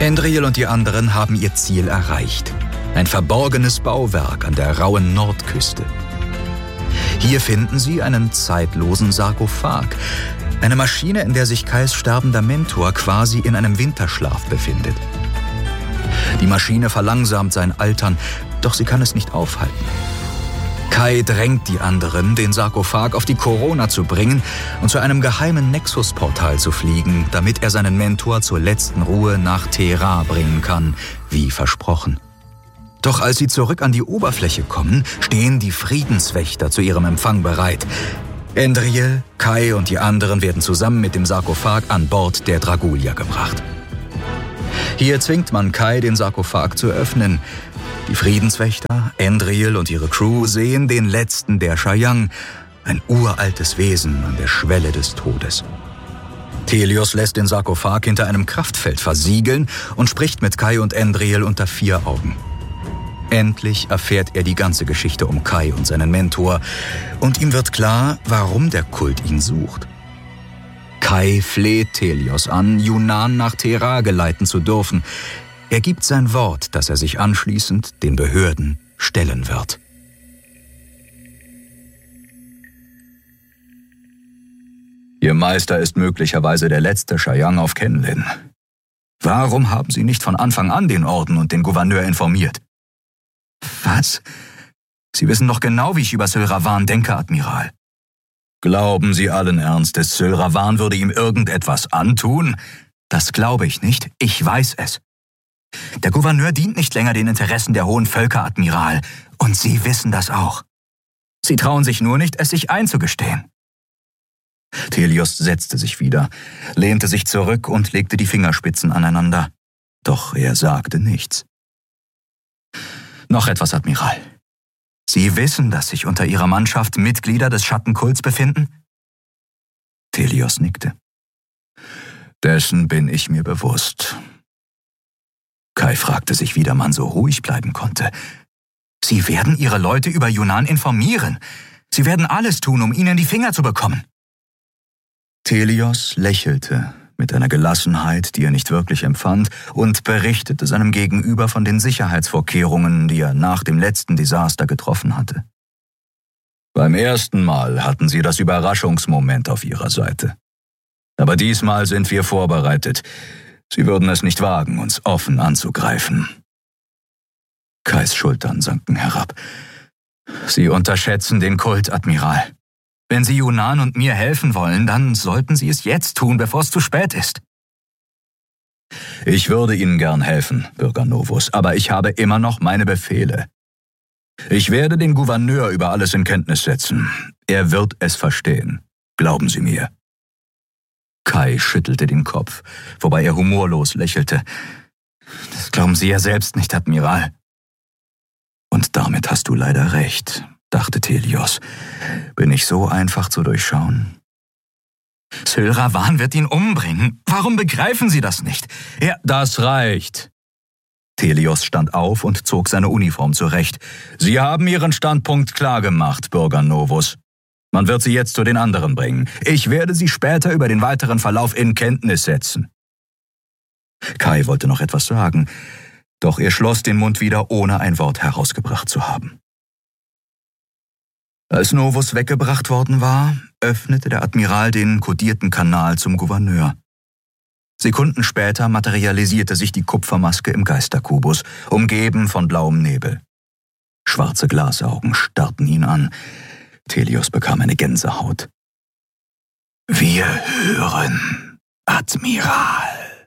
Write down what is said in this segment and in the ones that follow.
Endril und die anderen haben ihr Ziel erreicht. Ein verborgenes Bauwerk an der rauen Nordküste. Hier finden sie einen zeitlosen Sarkophag. Eine Maschine, in der sich Kais sterbender Mentor quasi in einem Winterschlaf befindet. Die Maschine verlangsamt sein Altern, doch sie kann es nicht aufhalten. Kai drängt die anderen, den Sarkophag auf die Corona zu bringen und zu einem geheimen Nexus-Portal zu fliegen, damit er seinen Mentor zur letzten Ruhe nach Thera bringen kann, wie versprochen. Doch als sie zurück an die Oberfläche kommen, stehen die Friedenswächter zu ihrem Empfang bereit. Endril, Kai und die anderen werden zusammen mit dem Sarkophag an Bord der Dragulia gebracht. Hier zwingt man Kai, den Sarkophag zu öffnen. Die Friedenswächter, Endril und ihre Crew sehen den letzten der Shayang, ein uraltes Wesen an der Schwelle des Todes. Thelios lässt den Sarkophag hinter einem Kraftfeld versiegeln und spricht mit Kai und Endril unter 4 Augen. Endlich erfährt er die ganze Geschichte um Kai und seinen Mentor und ihm wird klar, warum der Kult ihn sucht. Kai fleht Thelios an, Yunnan nach Thera geleiten zu dürfen. Er gibt sein Wort, dass er sich anschließend den Behörden stellen wird. Ihr Meister ist möglicherweise der letzte Shayang auf Kenlin. Warum haben Sie nicht von Anfang an den Orden und den Gouverneur informiert? Was? Sie wissen doch genau, wie ich über Syl Ravan denke, Admiral. Glauben Sie allen Ernstes, Syl Ravan würde ihm irgendetwas antun? Das glaube ich nicht. Ich weiß es. Der Gouverneur dient nicht länger den Interessen der hohen Völker, Admiral. Und Sie wissen das auch. Sie trauen sich nur nicht, es sich einzugestehen. Thelios setzte sich wieder, lehnte sich zurück und legte die Fingerspitzen aneinander. Doch er sagte nichts. Noch etwas, Admiral. Sie wissen, dass sich unter Ihrer Mannschaft Mitglieder des Schattenkults befinden? Thelios nickte. Dessen bin ich mir bewusst. Kai fragte sich, wie der Mann so ruhig bleiben konnte. Sie werden Ihre Leute über Yunnan informieren. Sie werden alles tun, um ihnen die Finger zu bekommen. Thelios lächelte mit einer Gelassenheit, die er nicht wirklich empfand, und berichtete seinem Gegenüber von den Sicherheitsvorkehrungen, die er nach dem letzten Desaster getroffen hatte. Beim ersten Mal hatten sie das Überraschungsmoment auf ihrer Seite. Aber diesmal sind wir vorbereitet. Sie würden es nicht wagen, uns offen anzugreifen. Kais Schultern sanken herab. Sie unterschätzen den Kult, Admiral. Wenn Sie Yunnan und mir helfen wollen, dann sollten Sie es jetzt tun, bevor es zu spät ist. Ich würde Ihnen gern helfen, Bürger Novus, aber ich habe immer noch meine Befehle. Ich werde den Gouverneur über alles in Kenntnis setzen. Er wird es verstehen. Glauben Sie mir. Kai schüttelte den Kopf, wobei er humorlos lächelte. Das glauben Sie ja selbst nicht, Admiral. Und damit hast du leider recht, dachte Thelios. Bin ich so einfach zu durchschauen? Syl Ravan wird ihn umbringen. Warum begreifen Sie das nicht? Das reicht. Thelios stand auf und zog seine Uniform zurecht. Sie haben Ihren Standpunkt klargemacht, Bürger Novus. Man wird Sie jetzt zu den anderen bringen. Ich werde Sie später über den weiteren Verlauf in Kenntnis setzen. Kai wollte noch etwas sagen, doch er schloss den Mund wieder, ohne ein Wort herausgebracht zu haben. Als Novus weggebracht worden war, öffnete der Admiral den kodierten Kanal zum Gouverneur. Sekunden später materialisierte sich die Kupfermaske im Geisterkubus, umgeben von blauem Nebel. Schwarze Glasaugen starrten ihn an. Thelios bekam eine Gänsehaut. Wir hören, Admiral.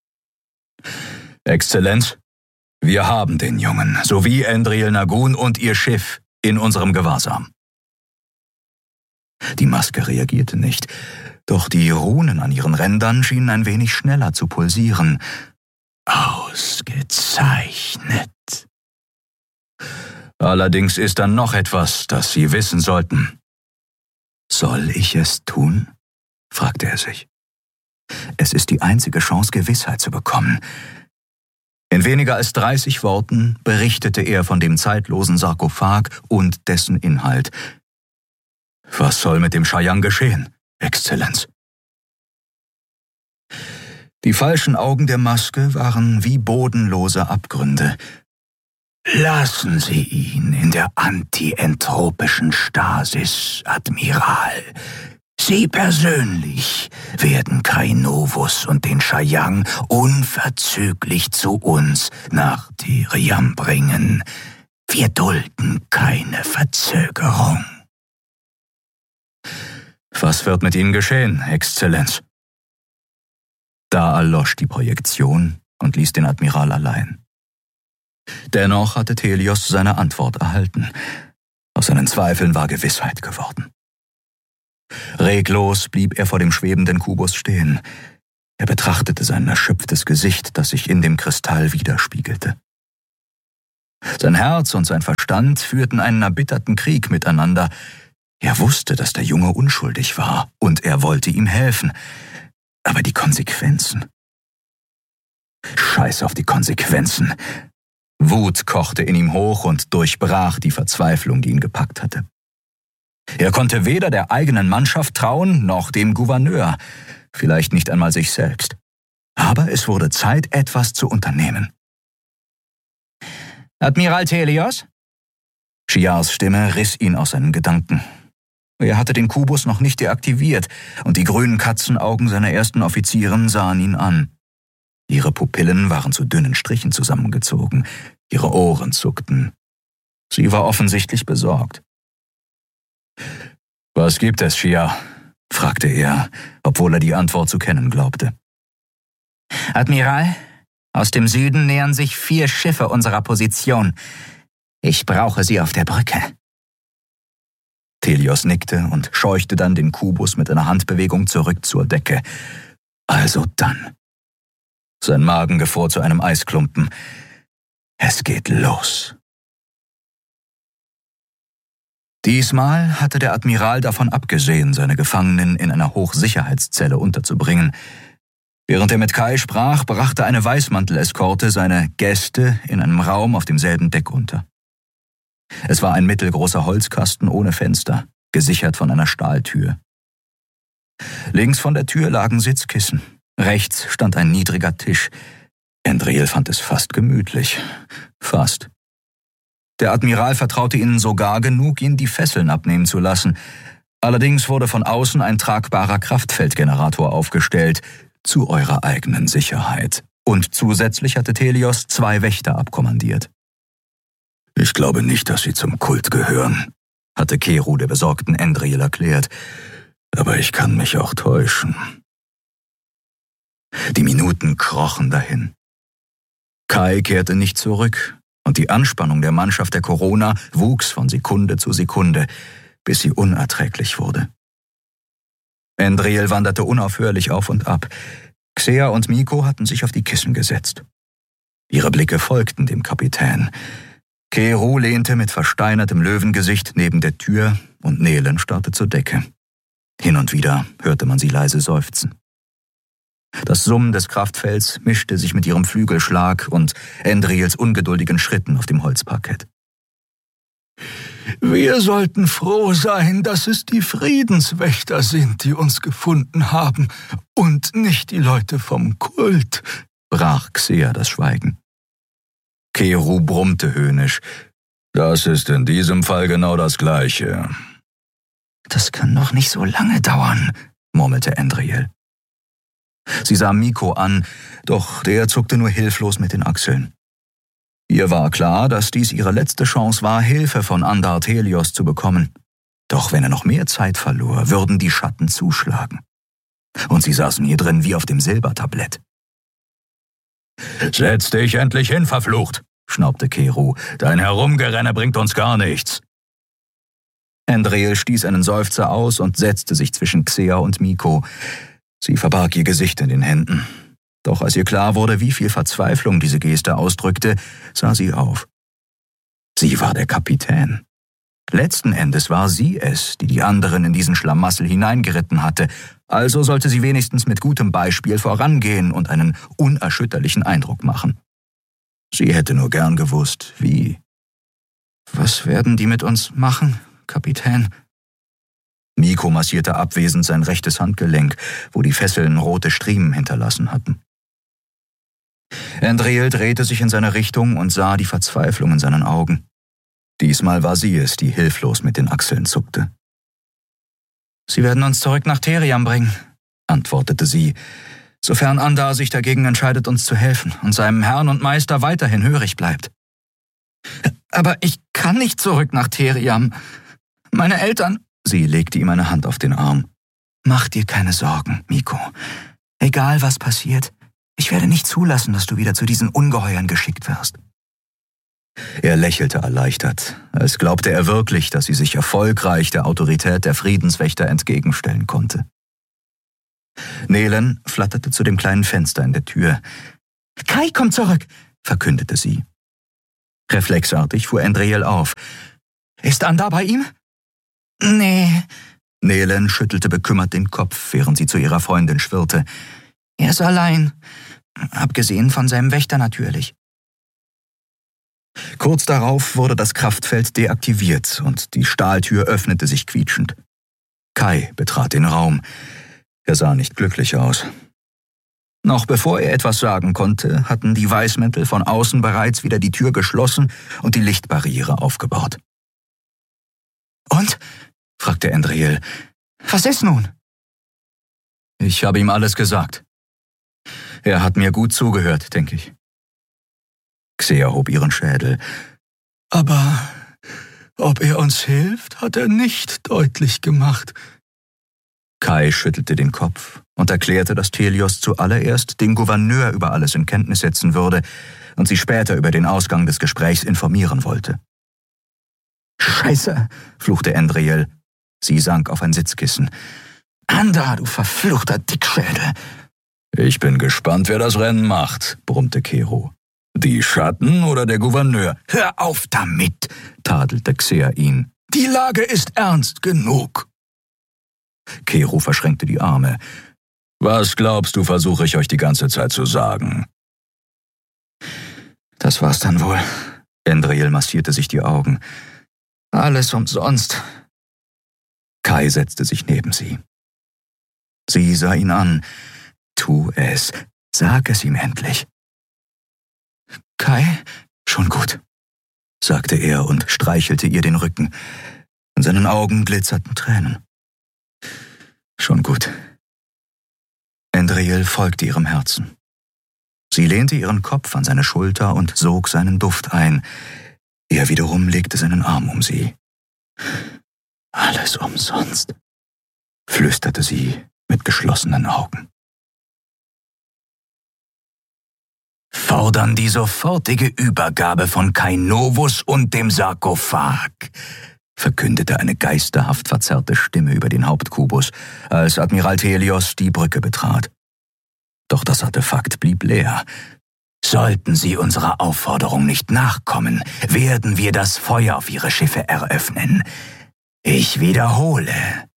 Exzellenz, wir haben den Jungen, sowie Endril Nagun und ihr Schiff, in unserem Gewahrsam. Die Maske reagierte nicht, doch die Runen an ihren Rändern schienen ein wenig schneller zu pulsieren. Ausgezeichnet. Allerdings ist da noch etwas, das Sie wissen sollten. Soll ich es tun? Fragte er sich. Es ist die einzige Chance, Gewissheit zu bekommen. In weniger als 30 Worten berichtete er von dem zeitlosen Sarkophag und dessen Inhalt. Was soll mit dem Shayang geschehen, Exzellenz? Die falschen Augen der Maske waren wie bodenlose Abgründe. »Lassen Sie ihn in der antientropischen Stasis, Admiral. Sie persönlich werden Kai Novus und den Shayang unverzüglich zu uns nach Tiriam bringen. Wir dulden keine Verzögerung.« »Was wird mit Ihnen geschehen, Exzellenz?« Da erlosch die Projektion und ließ den Admiral allein. Dennoch hatte Thelios seine Antwort erhalten. Aus seinen Zweifeln war Gewissheit geworden. Reglos blieb er vor dem schwebenden Kubus stehen. Er betrachtete sein erschöpftes Gesicht, das sich in dem Kristall widerspiegelte. Sein Herz und sein Verstand führten einen erbitterten Krieg miteinander. Er wusste, dass der Junge unschuldig war, und er wollte ihm helfen. Aber die Konsequenzen? Scheiß auf die Konsequenzen! Wut kochte in ihm hoch und durchbrach die Verzweiflung, die ihn gepackt hatte. Er konnte weder der eigenen Mannschaft trauen, noch dem Gouverneur, vielleicht nicht einmal sich selbst. Aber es wurde Zeit, etwas zu unternehmen. »Admiral Thelios?« Shiars Stimme riss ihn aus seinen Gedanken. Er hatte den Kubus noch nicht deaktiviert, und die grünen Katzenaugen seiner ersten Offizierin sahen ihn an. Ihre Pupillen waren zu dünnen Strichen zusammengezogen, ihre Ohren zuckten. Sie war offensichtlich besorgt. »Was gibt es, Shia?« fragte er, obwohl er die Antwort zu kennen glaubte. »Admiral, aus dem Süden nähern sich 4 Schiffe unserer Position. Ich brauche sie auf der Brücke.« Thelios nickte und scheuchte dann den Kubus mit einer Handbewegung zurück zur Decke. Also dann. Sein Magen gefror zu einem Eisklumpen. Es geht los. Diesmal hatte der Admiral davon abgesehen, seine Gefangenen in einer Hochsicherheitszelle unterzubringen. Während er mit Kai sprach, brachte eine Weißmantel-Eskorte seine Gäste in einem Raum auf demselben Deck unter. Es war ein mittelgroßer Holzkasten ohne Fenster, gesichert von einer Stahltür. Links von der Tür lagen Sitzkissen. Rechts stand ein niedriger Tisch. Endriel fand es fast gemütlich. Fast. Der Admiral vertraute ihnen sogar genug, ihnen die Fesseln abnehmen zu lassen. Allerdings wurde von außen ein tragbarer Kraftfeldgenerator aufgestellt, zu eurer eigenen Sicherheit. Und zusätzlich hatte Thelios 2 Wächter abkommandiert. »Ich glaube nicht, dass sie zum Kult gehören«, hatte Keru der besorgten Endriel erklärt. »Aber ich kann mich auch täuschen.« Die Minuten krochen dahin. Kai kehrte nicht zurück, und die Anspannung der Mannschaft der Corona wuchs von Sekunde zu Sekunde, bis sie unerträglich wurde. Endriel wanderte unaufhörlich auf und ab. Xea und Miko hatten sich auf die Kissen gesetzt. Ihre Blicke folgten dem Kapitän. Keru lehnte mit versteinertem Löwengesicht neben der Tür und Nelen starrte zur Decke. Hin und wieder hörte man sie leise seufzen. Das Summen des Kraftfelds mischte sich mit ihrem Flügelschlag und Endriels ungeduldigen Schritten auf dem Holzparkett. »Wir sollten froh sein, dass es die Friedenswächter sind, die uns gefunden haben, und nicht die Leute vom Kult«, brach Xea das Schweigen. Keru brummte höhnisch. »Das ist in diesem Fall genau das Gleiche.« »Das kann noch nicht so lange dauern«, murmelte Endriel. Sie sah Miko an, doch der zuckte nur hilflos mit den Achseln. Ihr war klar, dass dies ihre letzte Chance war, Hilfe von Andar Thelios zu bekommen. Doch wenn er noch mehr Zeit verlor, würden die Schatten zuschlagen. Und sie saßen hier drin wie auf dem Silbertablett. »Setz dich endlich hin, verflucht«, schnaubte Keru. »Dein Herumgerenne bringt uns gar nichts.« Endriel stieß einen Seufzer aus und setzte sich zwischen Xea und Miko. Sie verbarg ihr Gesicht in den Händen. Doch als ihr klar wurde, wie viel Verzweiflung diese Geste ausdrückte, sah sie auf. Sie war der Kapitän. Letzten Endes war sie es, die die anderen in diesen Schlamassel hineingeritten hatte, also sollte sie wenigstens mit gutem Beispiel vorangehen und einen unerschütterlichen Eindruck machen. Sie hätte nur gern gewusst, wie. »Was werden die mit uns machen, Kapitän?« Miko massierte abwesend sein rechtes Handgelenk, wo die Fesseln rote Striemen hinterlassen hatten. Andriel drehte sich in seine Richtung und sah die Verzweiflung in seinen Augen. Diesmal war sie es, die hilflos mit den Achseln zuckte. »Sie werden uns zurück nach Theriam bringen«, antwortete sie, »sofern Andar sich dagegen entscheidet, uns zu helfen und seinem Herrn und Meister weiterhin hörig bleibt.« »Aber ich kann nicht zurück nach Theriam. Meine Eltern...« Sie legte ihm eine Hand auf den Arm. »Mach dir keine Sorgen, Miko. Egal was passiert, ich werde nicht zulassen, dass du wieder zu diesen Ungeheuern geschickt wirst.« Er lächelte erleichtert, als glaubte er wirklich, dass sie sich erfolgreich der Autorität der Friedenswächter entgegenstellen konnte. Nelen flatterte zu dem kleinen Fenster in der Tür. »Kai kommt zurück«, verkündete sie. Reflexartig fuhr Andriel auf. »Ist Andar bei ihm?« »Nee.« Nelen schüttelte bekümmert den Kopf, während sie zu ihrer Freundin schwirrte. »Er ist allein. Abgesehen von seinem Wächter natürlich.« Kurz darauf wurde das Kraftfeld deaktiviert und die Stahltür öffnete sich quietschend. Kai betrat den Raum. Er sah nicht glücklich aus. Noch bevor er etwas sagen konnte, hatten die Weißmäntel von außen bereits wieder die Tür geschlossen und die Lichtbarriere aufgebaut. »Und?«, fragte Andriel. »Was ist nun?« »Ich habe ihm alles gesagt. Er hat mir gut zugehört, denke ich.« Xea hob ihren Schädel. »Aber ob er uns hilft, hat er nicht deutlich gemacht.« Kai schüttelte den Kopf und erklärte, dass Thelios zuallererst den Gouverneur über alles in Kenntnis setzen würde und sie später über den Ausgang des Gesprächs informieren wollte. »Scheiße«, fluchte Andriel. Sie sank auf ein Sitzkissen. »Andar, du verfluchter Dickschädel!« »Ich bin gespannt, wer das Rennen macht«, brummte Kero. »Die Schatten oder der Gouverneur?« »Hör auf damit«, tadelte Xea ihn. »Die Lage ist ernst genug.« Kero verschränkte die Arme. »Was glaubst du, versuche ich euch die ganze Zeit zu sagen?« »Das war's dann wohl.« Andriel massierte sich die Augen. »Alles umsonst.« Kai setzte sich neben sie. Sie sah ihn an. »Tu es. Sag es ihm endlich.« »Kai, schon gut«, sagte er und streichelte ihr den Rücken. In seinen Augen glitzerten Tränen. »Schon gut.« Andriel folgte ihrem Herzen. Sie lehnte ihren Kopf an seine Schulter und sog seinen Duft ein. Er wiederum legte seinen Arm um sie. »Alles umsonst«, flüsterte sie mit geschlossenen Augen. »Fordern die sofortige Übergabe von Kai Novus und dem Sarkophag«, verkündete eine geisterhaft verzerrte Stimme über den Hauptkubus, als Admiral Thelios die Brücke betrat. Doch das Artefakt blieb leer. »Sollten sie unserer Aufforderung nicht nachkommen, werden wir das Feuer auf ihre Schiffe eröffnen. Ich wiederhole.«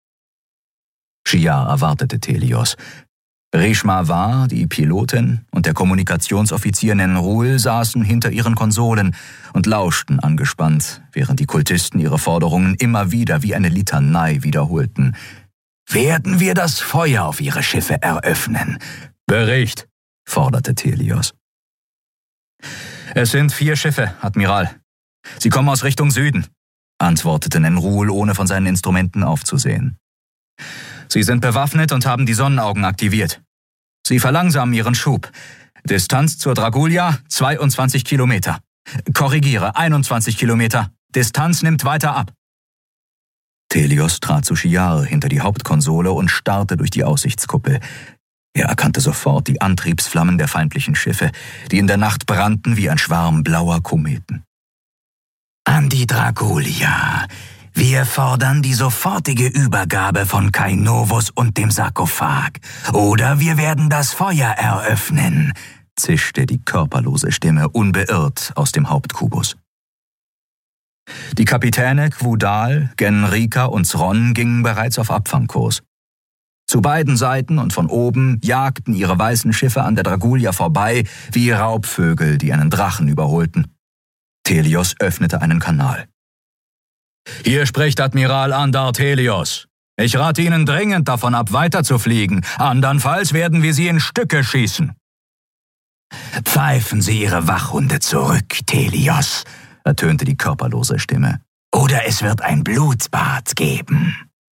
Shia erwartete Thelios. Reshma War, die Pilotin, und der Kommunikationsoffizier Nenrul saßen hinter ihren Konsolen und lauschten angespannt, während die Kultisten ihre Forderungen immer wieder wie eine Litanei wiederholten. »Werden wir das Feuer auf ihre Schiffe eröffnen?« »Bericht«, forderte Thelios. »Es sind 4 Schiffe, Admiral. Sie kommen aus Richtung Süden«, antwortete Nenrul, ohne von seinen Instrumenten aufzusehen. »Sie sind bewaffnet und haben die Sonnenaugen aktiviert. Sie verlangsamen ihren Schub. Distanz zur Dragulia 22 Kilometer. Korrigiere, 21 Kilometer. Distanz nimmt weiter ab.« Thelios trat zu Shiar hinter die Hauptkonsole und starrte durch die Aussichtskuppel. Er erkannte sofort die Antriebsflammen der feindlichen Schiffe, die in der Nacht brannten wie ein Schwarm blauer Kometen. »An die Dragulia. Wir fordern die sofortige Übergabe von Kai Novus und dem Sarkophag. Oder wir werden das Feuer eröffnen«, zischte die körperlose Stimme unbeirrt aus dem Hauptkubus. Die Kapitäne Quudal, Genrika und Sron gingen bereits auf Abfangkurs. Zu beiden Seiten und von oben jagten ihre weißen Schiffe an der Dragulia vorbei wie Raubvögel, die einen Drachen überholten. Thelios öffnete einen Kanal. »Hier spricht Admiral Andar Thelios. Ich rate Ihnen dringend davon ab, weiterzufliegen. Andernfalls werden wir Sie in Stücke schießen.« Pfeifen Sie Ihre Wachhunde zurück, Telios, ertönte die körperlose Stimme. Oder es wird ein Blutbad geben.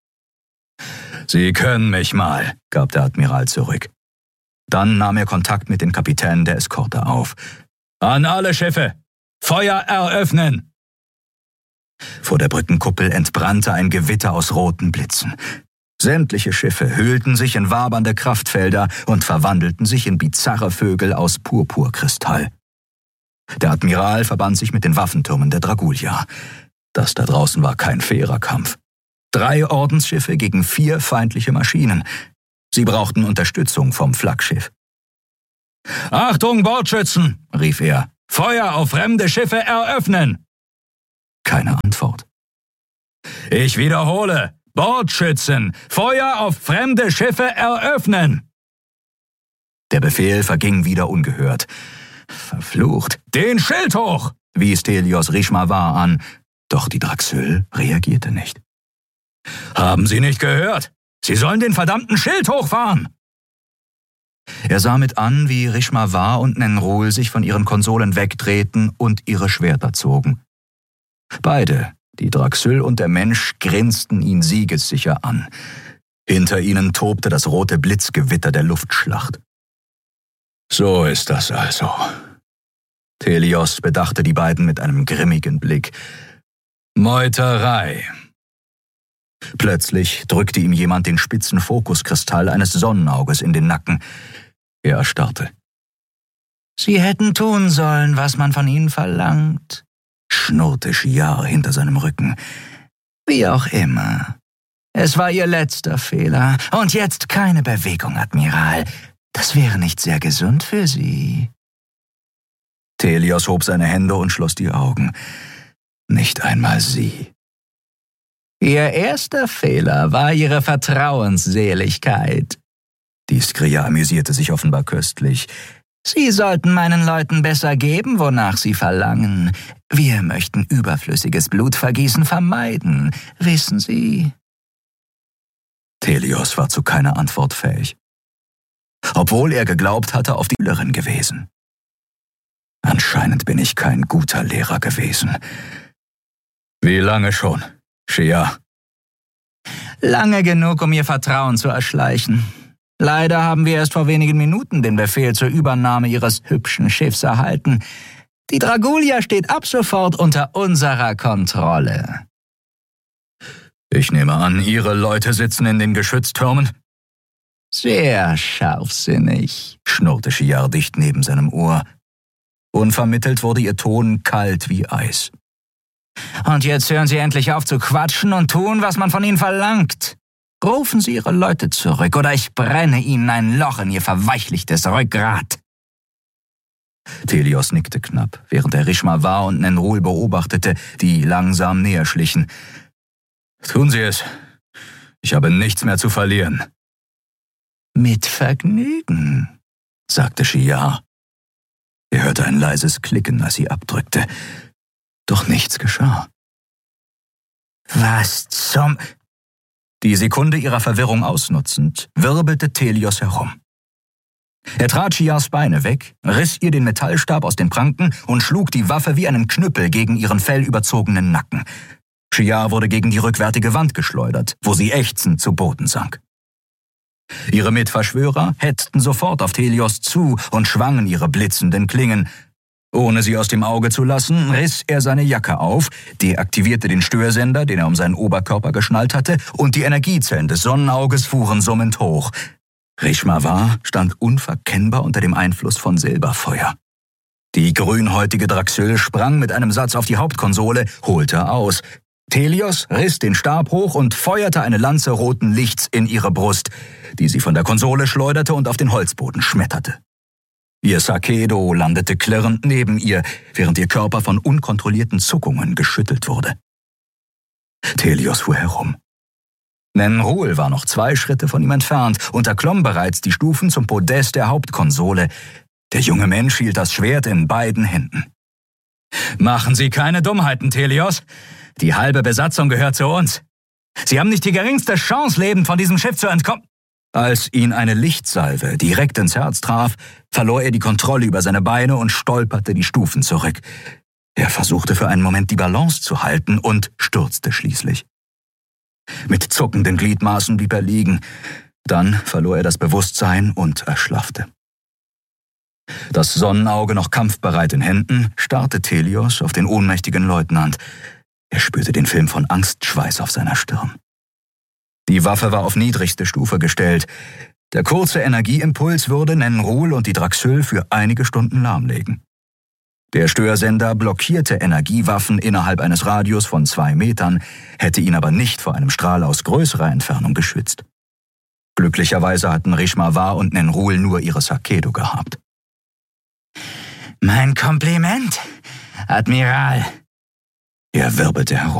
»Sie können mich mal«, gab der Admiral zurück. Dann nahm er Kontakt mit den Kapitänen der Eskorte auf. »An alle Schiffe! Feuer eröffnen!« Vor der Brückenkuppel entbrannte ein Gewitter aus roten Blitzen. Sämtliche Schiffe hüllten sich in wabernde Kraftfelder und verwandelten sich in bizarre Vögel aus Purpurkristall. Der Admiral verband sich mit den Waffentürmen der Dragulia. Das da draußen war kein fairer Kampf. 3 Ordensschiffe gegen 4 feindliche Maschinen. Sie brauchten Unterstützung vom Flaggschiff. »Achtung, Bordschützen«, rief er. »Feuer auf fremde Schiffe eröffnen!« Keine Antwort. »Ich wiederhole, Bordschützen, Feuer auf fremde Schiffe eröffnen!« Der Befehl verging wieder ungehört. Verflucht. »Den Schild hoch«, wies Telios Rishmawar an, doch die Draxül reagierte nicht. »Haben Sie nicht gehört? Sie sollen den verdammten Schild hochfahren!« Er sah mit an, wie Rishmawar und Nenrul sich von ihren Konsolen wegdrehten und ihre Schwerter zogen. Beide, die Draxül und der Mensch, grinsten ihn siegessicher an. Hinter ihnen tobte das rote Blitzgewitter der Luftschlacht. »So ist das also.« Telios bedachte die beiden mit einem grimmigen Blick. »Meuterei.« Plötzlich drückte ihm jemand den spitzen Fokuskristall eines Sonnenauges in den Nacken. Er erstarrte. »Sie hätten tun sollen, was man von ihnen verlangt«, schnurrte Shiar hinter seinem Rücken. »Wie auch immer. Es war Ihr letzter Fehler. Und jetzt keine Bewegung, Admiral. Das wäre nicht sehr gesund für Sie.« Telios hob seine Hände und schloss die Augen. Nicht einmal sie. »Ihr erster Fehler war Ihre Vertrauensseligkeit.« Die Skria amüsierte sich offenbar köstlich. »Sie sollten meinen Leuten besser geben, wonach sie verlangen. Wir möchten überflüssiges Blutvergießen vermeiden, wissen Sie?« Telios war zu keiner Antwort fähig. Obwohl er geglaubt hatte, auf die Schülerin gewesen. Anscheinend bin ich kein guter Lehrer gewesen. »Wie lange schon, Shiar?« »Lange genug, um Ihr Vertrauen zu erschleichen. Leider haben wir erst vor wenigen Minuten den Befehl zur Übernahme Ihres hübschen Schiffs erhalten. Die Dragulia steht ab sofort unter unserer Kontrolle.« »Ich nehme an, Ihre Leute sitzen in den Geschütztürmen?« »Sehr scharfsinnig«, schnurrte Shiar dicht neben seinem Ohr. Unvermittelt wurde ihr Ton kalt wie Eis. »Und jetzt hören Sie endlich auf zu quatschen und tun, was man von Ihnen verlangt. Rufen Sie Ihre Leute zurück, oder ich brenne Ihnen ein Loch in Ihr verweichlichtes Rückgrat.« Telios nickte knapp, während er Rishmawar und Nenrul beobachtete, die langsam näher schlichen. »Tun Sie es. Ich habe nichts mehr zu verlieren.« »Mit Vergnügen«, sagte Shiar. Er hörte ein leises Klicken, als sie abdrückte. Doch nichts geschah. »Was zum...« Die Sekunde ihrer Verwirrung ausnutzend, wirbelte Telios herum. Er trat Shiars Beine weg, riss ihr den Metallstab aus den Pranken und schlug die Waffe wie einen Knüppel gegen ihren fellüberzogenen Nacken. Shiar wurde gegen die rückwärtige Wand geschleudert, wo sie ächzend zu Boden sank. Ihre Mitverschwörer hetzten sofort auf Telios zu und schwangen ihre blitzenden Klingen. Ohne sie aus dem Auge zu lassen, riss er seine Jacke auf, deaktivierte den Störsender, den er um seinen Oberkörper geschnallt hatte, und die Energiezellen des Sonnenauges fuhren summend hoch. Rishmawar stand unverkennbar unter dem Einfluss von Silberfeuer. Die grünhäutige Draxül sprang mit einem Satz auf die Hauptkonsole, holte aus. Telios riss den Stab hoch und feuerte eine Lanze roten Lichts in ihre Brust, die sie von der Konsole schleuderte und auf den Holzboden schmetterte. Ihr Sakedo landete klirrend neben ihr, während ihr Körper von unkontrollierten Zuckungen geschüttelt wurde. Telios fuhr herum. Nenrul war noch 2 Schritte von ihm entfernt und erklomm bereits die Stufen zum Podest der Hauptkonsole. Der junge Mensch hielt das Schwert in beiden Händen. »Machen Sie keine Dummheiten, Telios. Die halbe Besatzung gehört zu uns. Sie haben nicht die geringste Chance, lebend von diesem Schiff zu entkommen.« Als ihn eine Lichtsalve direkt ins Herz traf, verlor er die Kontrolle über seine Beine und stolperte die Stufen zurück. Er versuchte für einen Moment die Balance zu halten und stürzte schließlich. Mit zuckenden Gliedmaßen blieb er liegen. Dann verlor er das Bewusstsein und erschlaffte. Das Sonnenauge noch kampfbereit in Händen, starrte Thelios auf den ohnmächtigen Leutnant. Er spürte den Film von Angstschweiß auf seiner Stirn. Die Waffe war auf niedrigste Stufe gestellt. Der kurze Energieimpuls würde Nenrul und die Draxyl für einige Stunden lahmlegen. Der Störsender blockierte Energiewaffen innerhalb eines Radius von 2 Metern, hätte ihn aber nicht vor einem Strahl aus größerer Entfernung geschützt. Glücklicherweise hatten Rishmawar und Nenrul nur ihre Sakedo gehabt. »Mein Kompliment, Admiral«, er wirbelte herum.